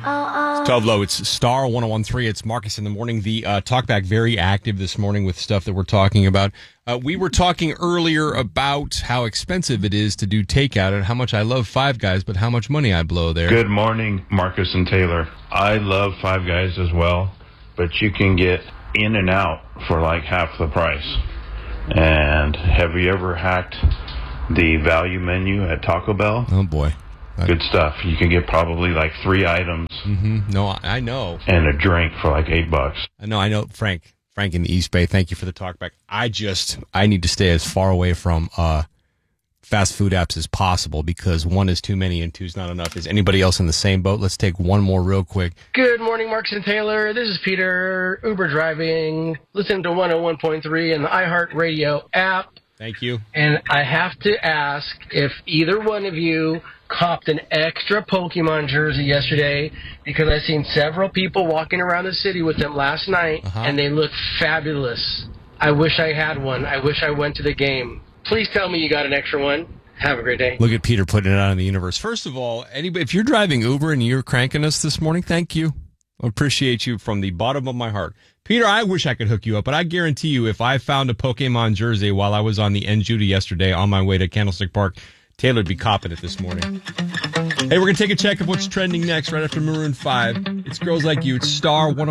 12 low, it's Star 101.3. It's Marcus in the morning. The talkback very active this morning with stuff that we're talking about. We were talking earlier about how expensive it is to do takeout and how much I love Five Guys, but how much money I blow there. Good morning, Marcus and Taylor. I love Five Guys as well, but you can get in and out for like half the price. And have you ever hacked the value menu at Taco Bell? Oh, boy. Good stuff. You can get probably like 3 items. Mm-hmm. No, I know. And a drink for like $8. I know. Frank in the East Bay, thank you for the talkback. I need to stay as far away from fast food apps as possible because 1 is too many and 2 is not enough. Is anybody else in the same boat? Let's take one more real quick. Good morning, Marcus and Taylor. This is Peter, Uber driving, listening to 101.3 and the iHeartRadio app. Thank you. And I have to ask if either one of you copped an extra Pokemon jersey yesterday, because I've seen several people walking around the city with them last night, and they look fabulous. I wish I had one. I wish I went to the game. Please tell me you got an extra one. Have a great day. Look at Peter putting it out in the universe. First of all, if you're driving Uber and you're cranking us this morning, thank you. I appreciate you from the bottom of my heart. Peter, I wish I could hook you up, but I guarantee you if I found a Pokemon jersey while I was on the N-Judy yesterday on my way to Candlestick Park, Taylor'd be copping it this morning. Hey, we're going to take a check of what's trending next right after Maroon 5. It's Girls Like You. It's Star 101.